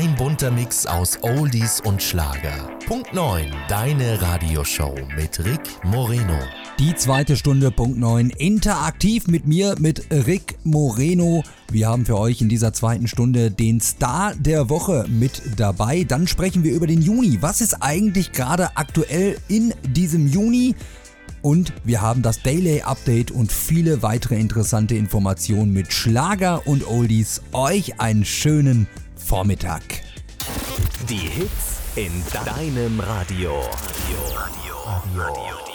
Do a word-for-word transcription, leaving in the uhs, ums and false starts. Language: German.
Ein bunter Mix aus Oldies und Schlager. Punkt neun, deine Radioshow mit Rick Moreno. Die zweite Stunde, Punkt neun, interaktiv mit mir, mit Rick Moreno. Wir haben für euch in dieser zweiten Stunde den Star der Woche mit dabei. Dann sprechen wir über den Juni. Was ist eigentlich gerade aktuell in diesem Juni? Und wir haben das Daily Update und viele weitere interessante Informationen mit Schlager und Oldies. Euch einen schönen Vormittag. Die Hits in deinem Radio. Radio. Radio. Radio.